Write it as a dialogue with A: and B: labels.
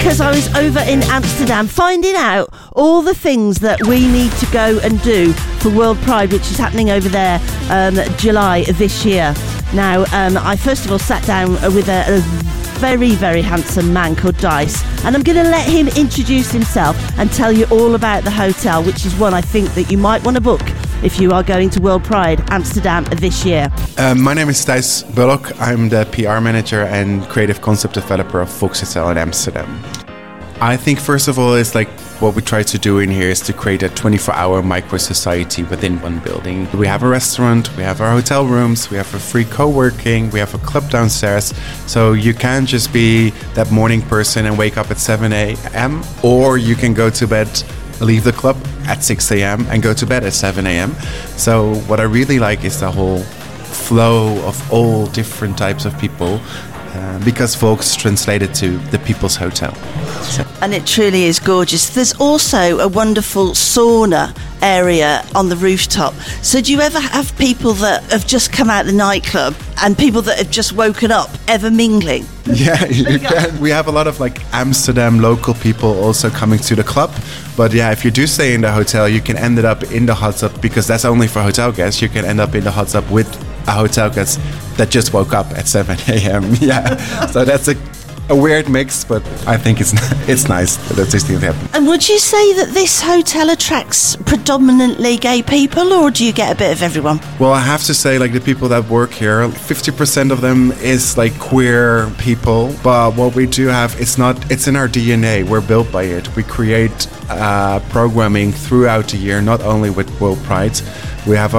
A: because I was over in Amsterdam finding out all the things that we need to go and do for World Pride, which is happening over there July this year. Now, I first of all sat down with a very, very handsome man called Dice, and I'm going to let him introduce himself and tell you all about the hotel, which is one I think that you might want to book if you are going to World Pride Amsterdam this year.
B: My name is Thijs Bullock. I'm the PR manager and creative concept developer of Volkshotel in Amsterdam. I think first of all, it's like what we try to do in here is to create a 24-hour micro-society within one building. We have a restaurant, we have our hotel rooms, we have a free co-working, we have a club downstairs. So you can just be that morning person and wake up at 7 a.m. or you can go to bed, leave the club at 6 a.m. and go to bed at 7 a.m. So what I really like is the whole flow of all different types of people. Because Volks translated to the People's Hotel.
A: And it truly is gorgeous. There's also a wonderful sauna area on the rooftop. So do you ever have people that have just come out of the nightclub and people that have just woken up ever mingling?
B: Yeah, you can. We have a lot of like Amsterdam local people also coming to the club. But yeah, if you do stay in the hotel, you can end up in the hot tub because that's only for hotel guests. You can end up in the hot tub with a hotel guest that just woke up at 7 a.m. Yeah, so that's a weird mix, but I think it's nice that these things happen.
A: And would you say that this hotel attracts predominantly gay people, or do you get a bit of everyone?
B: Well, I have to say, like the people that work here, 50% of them is like queer people. But what we do have, it's in our DNA. We're built by it. We create programming throughout the year, not only with World Pride. We have